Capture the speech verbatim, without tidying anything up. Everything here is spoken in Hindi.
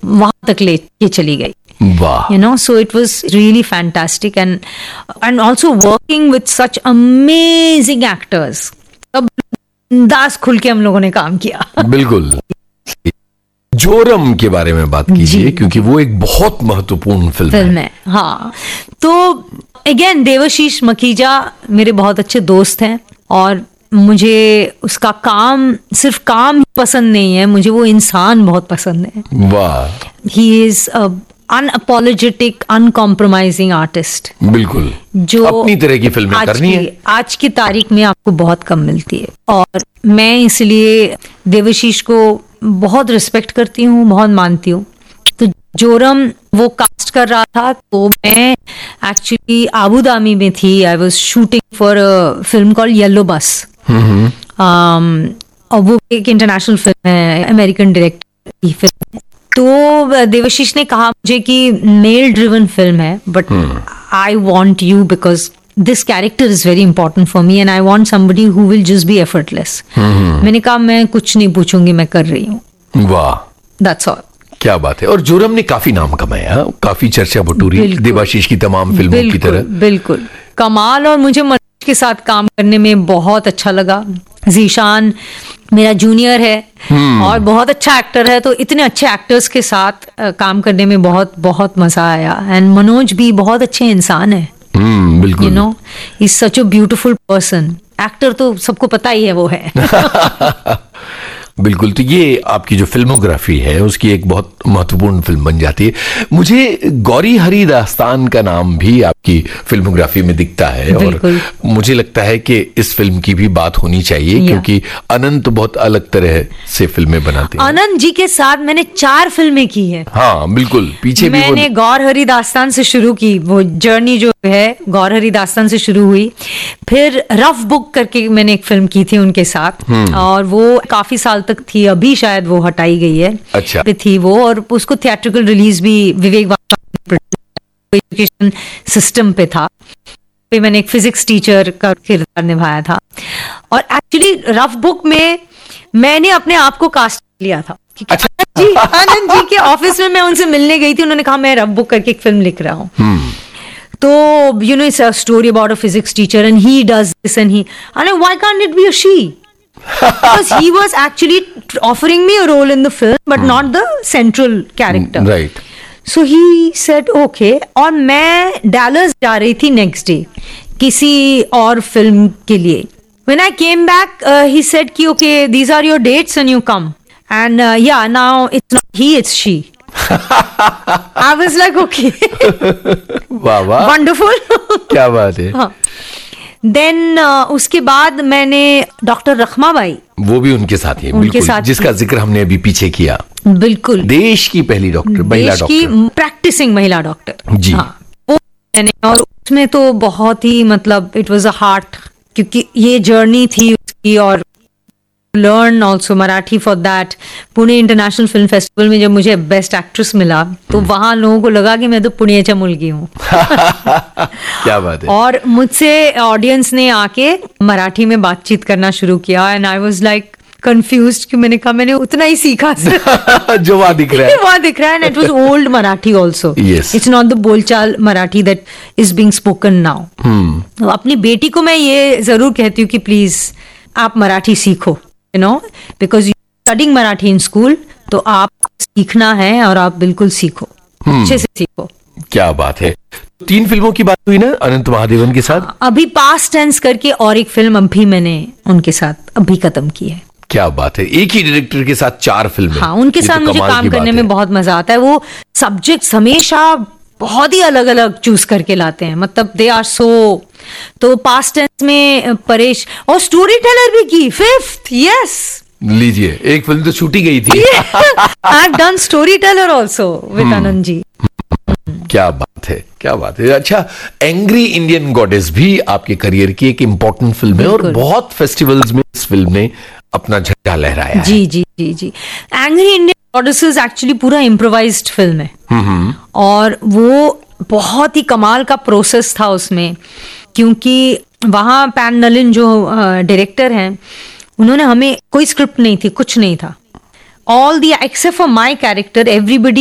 वहां तक ले के चली गई. वाह. You know, so it was really fantastic and and also working with such amazing actors. अब दास खुल के हम लोगों ने काम किया. बिल्कुल. जोरम के बारे में बात कीजिए क्योंकि वो एक बहुत महत्वपूर्ण फिल्म, फिल्म है. है. हाँ, तो अगेन देवाशीष मखीजा मेरे बहुत अच्छे दोस्त हैं और मुझे उसका काम, सिर्फ काम ही पसंद नहीं है, मुझे वो इंसान बहुत पसंद है. वाह. He is unapologetic, uncompromising artist. बिल्कुल. जो अपनी तरह की फिल्में करनी है, आज की तारीख में आपको बहुत कम मिलती है और मैं इसलिए देवाशीष को बहुत रिस्पेक्ट करती हूँ, बहुत मानती हूँ. तो जोरम वो कास्ट कर रहा था तो मैं एक्चुअली आबू धाबी में थी. I was shooting for a film called yellow बस. और वो एक इंटरनेशनल फिल्म है, अमेरिकन डायरेक्टर की फिल्म. तो देवाशीष ने कहा मुझे कि मेल ड्रिवन फिल्म है but I want you because this character is very important for me and I want somebody who will just be effortless. मैंने कहा मैं कुछ नहीं पूछूंगी, मैं कर रही हूँ. वाह. That's all. क्या बात है. और जोरम ने काफी नाम कमाया, काफी चर्चा बटोरी देवाशीष की तमाम फिल्मों की तरह. बिल्कुल कमाल. और मुझे मनोज के साथ काम करने में बहुत अच्छा लगा. जीशान मेरा जूनियर है और बहुत अच्छा एक्टर है, तो इतने अच्छे एक्टर्स के साथ काम करने में बहुत बहुत मजा आया. एंड मनोज भी बहुत अच्छे इंसान है. हम्म बिल्कुल. You know, he is such a beautiful person. Actor तो सबको पता ही है वो है. बिल्कुल. तो ये आपकी जो फिल्मोग्राफी है उसकी एक बहुत महत्वपूर्ण फिल्म बन जाती है. मुझे गौरी हरी दास्तान का नाम भी आपकी फिल्मोग्राफी में दिखता है और मुझे लगता है कि इस फिल्म की भी बात होनी चाहिए क्योंकि अनंत बहुत अलग तरह से फिल्में बनाते हैं. अनंत जी के साथ मैंने चार फिल्में की है. हाँ बिल्कुल. पीछे भी मैंने वो... गौर हरी दास्तान से शुरू की, वो जर्नी जो है गौर हरी दास्तान से शुरू हुई. फिर रफ बुक करके मैंने एक फिल्म की थी उनके साथ और वो काफी साल तक थी, अभी शायद वो हटाई गई है. अच्छा. थी वो और उसको थिएट्रिकल रिलीज भी विवेक एजुकेशन सिस्टम पे था. पे मैंने एक फिजिक्स टीचर का किरदार निभाया था और एक्चुअली रफ बुक में मैंने अपने आप को कास्ट लिया था. अच्छा. जी आनंद जी के ऑफिस में मैं उनसे मिलने गई थी. उन्होंने कहा मैं रफ बुक करके एक फिल्म लिख रहा हूँ. तो you know it's a story about a physics teacher and he does this and he and why can't it be a she? Because he was actually offering me a role in the film, but hmm. not the central character. Right. So he said okay. और मैं डैलस जा रही थी next day किसी और फिल्म के लिए. When I came back, uh, he said कि okay, these are your dates and you come. And uh, yeah, now it's not he, it's she. I was like okay. वाह वाह. Wonderful. क्या बात है. हाँ. देन uh, उसके बाद मैंने डॉक्टर रखमाबाई, वो भी उनके साथ ही, उनके साथ जिसका जिक्र हमने अभी पीछे किया. बिल्कुल. देश की पहली डॉक्टर, महिला डॉक्टर, की प्रैक्टिसिंग महिला डॉक्टर. जी. हाँ, वो मैंने और उसमें तो बहुत ही मतलब इट वाज अ हार्ट क्योंकि ये जर्नी थी उसकी और learn also Marathi for that. Pune international film festival में जब मुझे बेस्ट एक्ट्रेस मिला तो वहां लोगों को लगा कि मैं तो पुणेच्या मुलगी हूँ. क्या बात है. और मुझसे ऑडियंस ने आके मराठी में बातचीत करना शुरू किया and I was like confused कि मैंने कहा मैंने उतना ही सीखा जो वहां दिख रहा है. वहां दिख रहा है and it was old Marathi also. It's not the बोलचाल Marathi that is being spoken now. अपनी बेटी को मैं ये जरूर कहती हूँ कि प्लीज आप मराठी सीखो. You know, because you studying Marathi in school, तो आप सीखना है और आप बिल्कुल सीखो, अच्छे से सीखो. क्या बात है. तीन फिल्मों की बात हुई ना अनंत महादेवन के साथ. अभी पास्ट टेंस करके और एक फिल्म अभी मैंने उनके साथ अभी खत्म की है. क्या बात है. एक ही डायरेक्टर के साथ चार फिल्में. हाँ, उनके साथ मुझे काम करने में बहुत मजा आता है. वो सब्जेक्ट्स हमेशा बहुत ही अलग अलग चूज करके लाते हैं. मतलब दे आर सो. तो पास्ट टेंस में परेश और स्टोरी टेलर भी की फिफ्थ. यस, लीजिए एक फिल्म तो छूटी गई थी. I have done story teller also with Anand ji. क्या बात है, क्या बात है. अच्छा, एंग्री इंडियन गॉडेस भी आपके करियर की एक इंपॉर्टेंट फिल्म है और बहुत फेस्टिवल्स में इस फिल्म ने अपना झंडा लहराया है. जी जी जी जी. एंग्री इंडियन गॉडेसेस एक्चुअली पूरा इम्प्रोवाइज्ड फिल्म है और वो बहुत ही कमाल का प्रोसेस था उसमें क्योंकि वहाँ पैन नलिन जो डायरेक्टर हैं उन्होंने हमें कोई स्क्रिप्ट नहीं थी, कुछ नहीं था. All the except for my character everybody